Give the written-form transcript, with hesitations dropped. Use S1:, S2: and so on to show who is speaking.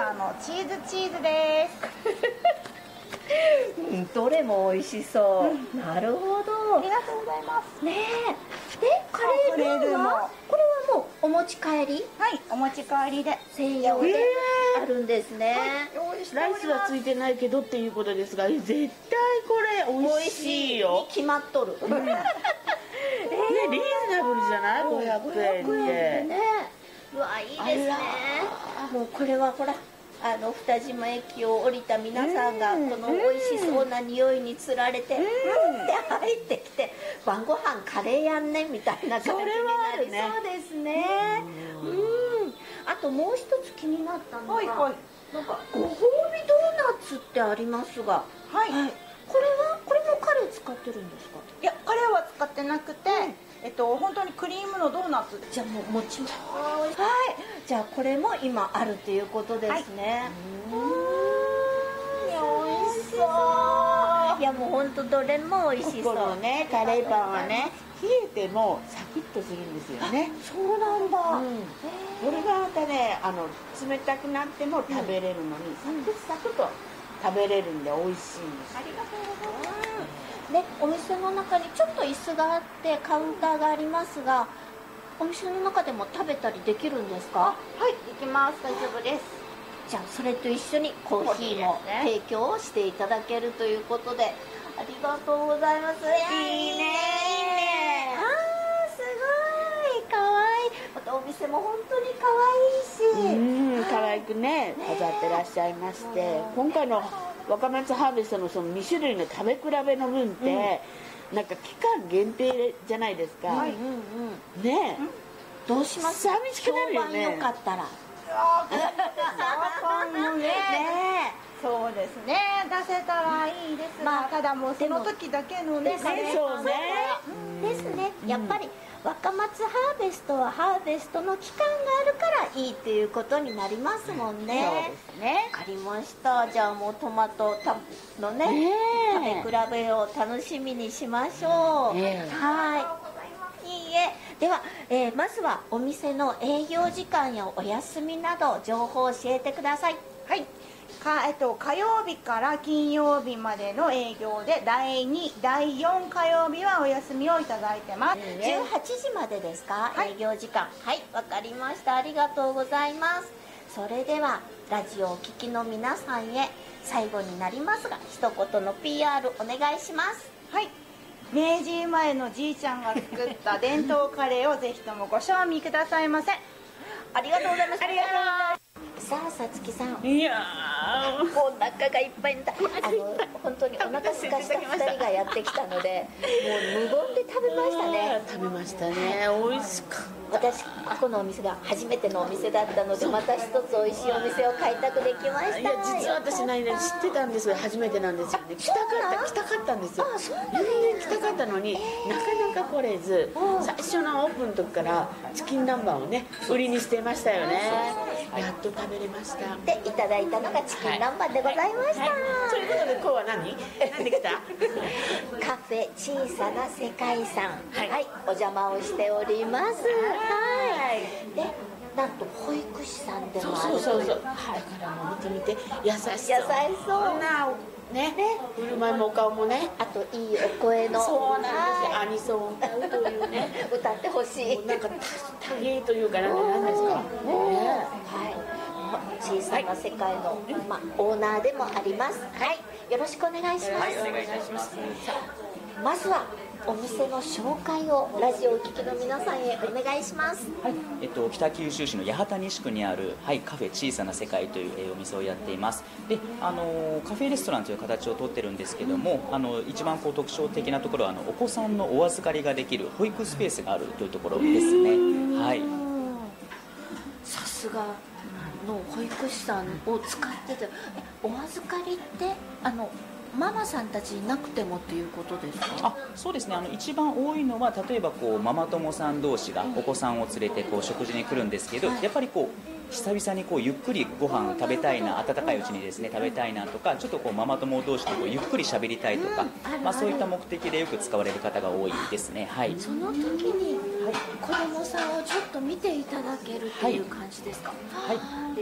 S1: バーのチーズです。
S2: どれも美味しそう。なるほど。
S1: ありがとうございます。
S2: ねえ。で、カレールーはこれはもうお持ち帰り？
S1: はい、お持ち帰りで
S2: 専用であるんですね。
S3: ライスはついてないけどっていうことですが、絶対これ美味しいよ。
S2: 決まっとる。
S3: ね、リーズナブルじゃない？500円って
S2: ね。うわ、いいですね。もうこれはほら。二島駅を降りた皆さんがこの美味しそうな匂いにつられてって入ってきて、晩ご飯カレーやんねみたいな感じになりそうですね。あともう一つ気になったのが、なんかご褒美ドーナツってありますが、
S1: はい、
S2: これもカレー使ってるんですか？
S1: いや、カレーは使ってなくて、本当にクリームのドーナツ。
S2: じゃあもうもちもち。はい。じゃあこれも今あるということですね。
S1: 美味しそう。
S2: いやもう本当どれも美味しそう。
S3: このね、カレーパンはね、冷えてもサクッとするんですよね。
S2: そうなんだ。
S3: これがまたね、冷たくなっても食べれるのに、サクサクと食べれるんで美味しいんです。
S1: ありがとうございます。
S2: ね、お店の中にちょっと椅子があってカウンターがありますが、お店の中でも食べたりできるんですか？
S1: はい、できます。大丈夫です。
S2: じゃあそれと一緒にコーヒーも提供をしていただけるということで、ありがとうございます。
S3: いいね。
S2: すごいかわいい。またお店も本当にかわいいし、
S3: 可愛くね飾ってらっしゃいまして、今回の若松ハーベストのその2種類の食べ比べの分って、なんか期間限定じゃないですか。ね、
S2: どうします？
S3: 寂しくなるよね。
S2: 評判よかったら。
S1: そうですね、出せたらいいですが、ただもうその時だけのね、
S2: ですね。やっぱり若松ハーベストはハーベストの期間があるからいいっていうことになりますもんね。
S3: そうですね。
S2: わかりました。じゃあもうトマトのね、食べ比べを楽しみにしましょう。はい。いいえ。では、まずはお店の営業時間やお休みなど情報を教えてください。
S1: はい。火曜日から金曜日までの営業で、第2、第4火曜日はお休みをいただいてます。
S2: 18時までですか？営業時間。はい、わかりました。ありがとうございます。それではラジオをお聞きの皆さんへ、最後になりますが一言の PR お願いします。
S1: はい。明治生まれのじいちゃんが作った伝統カレーをぜひともご賞味くださいませ。
S2: ありがとうございます。
S1: ありがとうございます。
S2: さあ、さつきさん。
S3: いや
S2: お腹がいっぱいに本当にお腹すかした2人がやってきたので、もう無言で食べましたね。
S3: 食べましたね。美味しかった。
S2: 私ここのお店が初めてのお店だったので、また一つ美味しいお店を開拓できました。
S3: いや、実は私ないね、知ってたんですが初めてなんですよね。来たかったんですよ。来たかったのになかなか来れず、最初のオープンの時からチキン南蛮をね売りにしてましたよね。やっと食べれました。
S2: でいただいたのがチキン南蛮でございました。
S3: ということで今日は何で来た？
S2: カフェ小さな世界遺産、お邪魔をしております。で、なんと保育士さんでもあるという。だ
S3: からもう見てみて、優し
S2: そう
S3: なね、振る舞いもお顔もね、
S2: あといいお声の。
S3: そうなんですよ。アニソンを歌うというね、
S2: 歌ってほしい。
S3: なんか多芸というか何ですか。
S2: 小さな世界のオーナーでもあります。よろしくお願いします。
S3: お願いします。
S2: まずはお店の紹介をラジオをお聞きの皆さんへお願いします。
S4: 北九州市の八幡西区にある、カフェ小さな世界という、お店をやっています。で、カフェレストランという形をとってるんですけども、一番特徴的なところはお子さんのお預かりができる保育スペースがあるというところですね。
S2: さすがの保育士さんを使ってて、お預かりってママさんたちいなくてもっていうことですか？
S4: そうですね。一番多いのは例えばママ友さん同士がお子さんを連れて食事に来るんですけど、やっぱり久々にゆっくりご飯食べたいな、温かいうちにですね食べたいなとか、ちょっとママ友同士でゆっくり喋りたいとか、そういった目的でよく使われる方が多いですね。
S2: その時に子供さんをちょっと見ていただけるという感じですか？